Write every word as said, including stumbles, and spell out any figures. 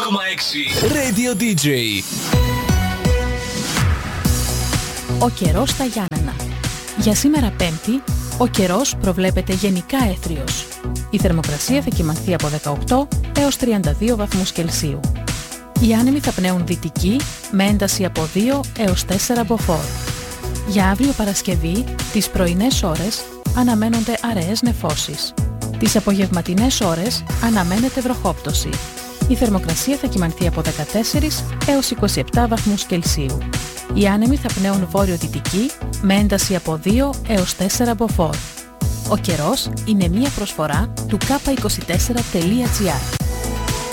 κόμμα έξι Radio ντι τζέι. Ο καιρός στα Γιάννενα. Για σήμερα Πέμπτη, ο καιρός προβλέπεται γενικά έθριος. Η θερμοκρασία θα κυμανθεί από δεκαοκτώ έως τριάντα δύο βαθμούς Κελσίου. Οι άνεμοι θα πνέουν δυτική με ένταση από δύο έως τέσσερα μποφόρ. Για αύριο Παρασκευή, τις πρωινές ώρες αναμένονται αραιές νεφώσεις. Τις απογευματινές ώρες αναμένεται βροχόπτωση. Η θερμοκρασία θα κυμανθεί από δεκατέσσερα έως είκοσι επτά βαθμούς Κελσίου. Οι άνεμοι θα πνέουν βόρειο-δυτική με ένταση από δύο έως τέσσερα μποφόρ. Ο καιρός είναι μία προσφορά του κάπα είκοσι τέσσερα τελεία τζι άρ.